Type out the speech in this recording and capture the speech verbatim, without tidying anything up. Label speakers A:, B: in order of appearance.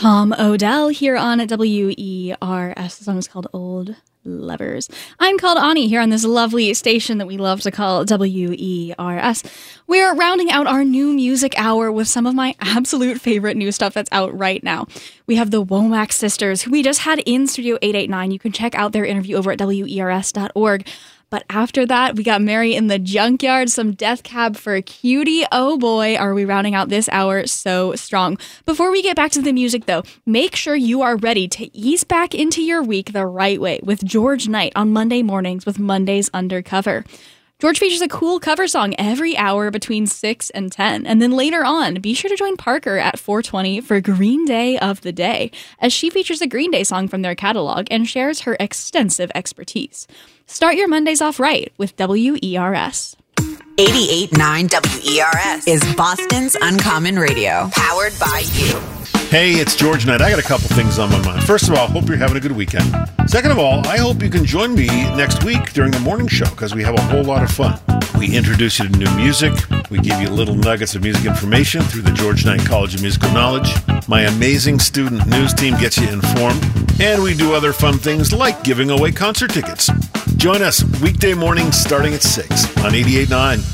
A: Tom Odell here on W E R S. The song is called Old Lovers. I'm called Ani here on this lovely station that we love to call W E R S. We're rounding out our new music hour with some of my absolute favorite new stuff that's out right now. We have the Womack Sisters, who we just had in Studio eight eighty-nine. You can check out their interview over at W E R S dot org. But after that, we got Mary in the Junkyard, some Death Cab for Cutie. Oh boy, are we rounding out this hour so strong. Before we get back to the music, though, make sure you are ready to ease back into your week the right way with George Knight on Monday mornings with Mondays Undercover. George features a cool cover song every hour between six and ten. And then later on, be sure to join Parker at four twenty for Green Day of the Day, as she features a Green Day song from their catalog and shares her extensive expertise. Start your Mondays off right with W E R S.
B: eighty-eight point nine W E R S is Boston's Uncommon Radio, powered by you.
C: Hey, it's George Knight. I got a couple things on my mind. First of all, hope you're having a good weekend. Second of all, I hope you can join me next week during the morning show, because we have a whole lot of fun. We introduce you to new music. We give you little nuggets of music information through the George Knight College of Musical Knowledge. My amazing student news team gets you informed. And we do other fun things like giving away concert tickets. Join us weekday mornings starting at six on eighty-eight point nine